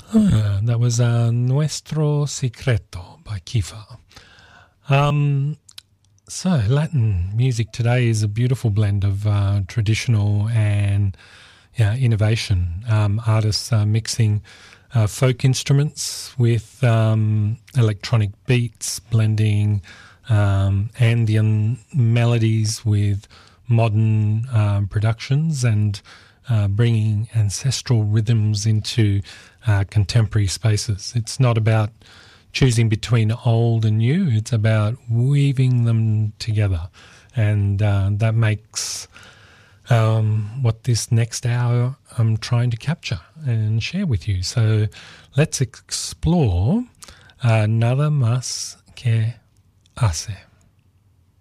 That was Nuestro Secreto by Kiefer. So Latin music today is a beautiful blend of traditional and innovation. Artists are mixing folk instruments with electronic beats, blending Andean melodies with modern productions and bringing ancestral rhythms into contemporary spaces. It's not about choosing between old and new, it's about weaving them together. And that makes what this next hour I'm trying to capture and share with you. So let's explore Nada Más Que Hace.